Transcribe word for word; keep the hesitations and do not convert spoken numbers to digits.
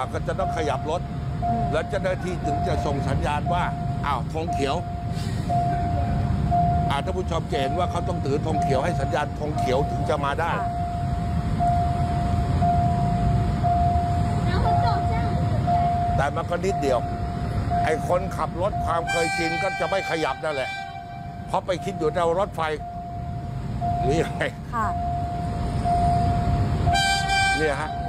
ก็จะต้องขยับรถ แล้วเจ้าหน้าที่ถึงจะส่งสัญญาณว่าอ้าวธงเขียวอาท่านผู้ชมจะเห็นว่าเขาต้องถือธงเขียวให้สัญญาณธงเขียวถึงจะมาได้ แต่มันก็นิดเดียว ไอ้คนขับรถความเคยชินก็จะไม่ขยับนั่นแหละ เพราะไปคิดอยู่ในรถไฟหรือยังไงค่ะเนี่ยฮะ